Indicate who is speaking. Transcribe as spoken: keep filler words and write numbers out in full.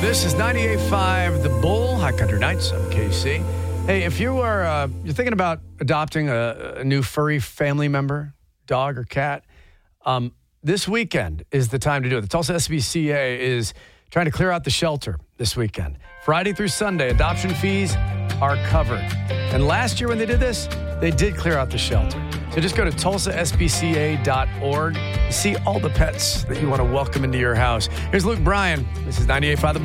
Speaker 1: This is ninety-eight point five The Bull, High Country Nights. I'm K C. Hey, if you are uh, you're thinking about adopting a, a new furry family member, dog or cat, um, this weekend is the time to do it. The Tulsa S B C A is trying to clear out the shelter this weekend. Friday through Sunday, adoption fees are covered. And last year when they did this, they did clear out the shelter. So just go to tulsa s b c a dot org to see all the pets that you want to welcome into your house. Here's Luke Bryan. This is ninety-eight point five The Bull.